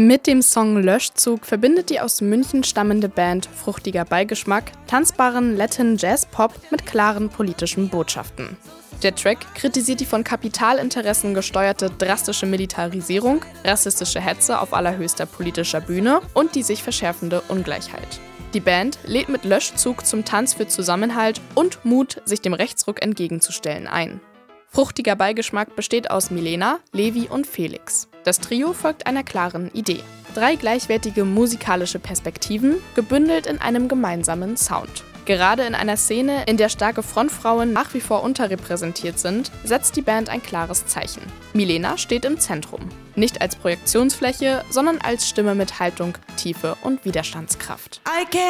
Mit dem Song Löschzug verbindet die aus München stammende Band Fruchtiger Beigeschmack tanzbaren Latin Jazz Pop mit klaren politischen Botschaften. Der Track kritisiert die von Kapitalinteressen gesteuerte drastische Militarisierung, rassistische Hetze auf allerhöchster politischer Bühne und die sich verschärfende Ungleichheit. Die Band lädt mit Löschzug zum Tanz für Zusammenhalt und Mut, sich dem Rechtsruck entgegenzustellen, ein. Fruchtiger Beigeschmack besteht aus Milena, Levi und Felix. Das Trio folgt einer klaren Idee. 3 gleichwertige musikalische Perspektiven, gebündelt in einem gemeinsamen Sound. Gerade in einer Szene, in der starke Frontfrauen nach wie vor unterrepräsentiert sind, setzt die Band ein klares Zeichen. Milena steht im Zentrum. Nicht als Projektionsfläche, sondern als Stimme mit Haltung, Tiefe und Widerstandskraft.